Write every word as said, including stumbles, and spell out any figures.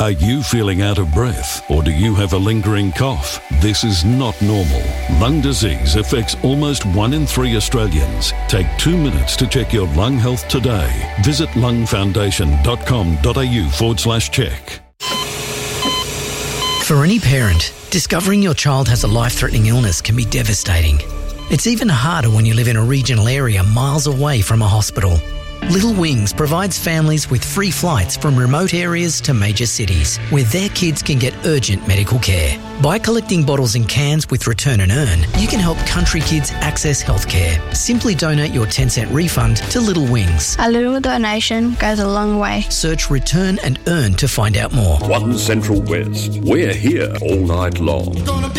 Are you feeling out of breath, or do you have a lingering cough? This is not normal. Lung disease affects almost one in three Australians. Take two minutes to check your lung health today. Visit lungfoundation.com.au forward slash check. For any parent, discovering your child has a life-threatening illness can be devastating. It's even harder when you live in a regional area miles away from a hospital. Little Wings provides families with free flights from remote areas to major cities where their kids can get urgent medical care. By collecting bottles and cans with Return and Earn, you can help country kids access healthcare. Simply donate your ten cent refund to Little Wings. A little donation goes a long way. Search Return and Earn to find out more. One Central West. We're here all night long.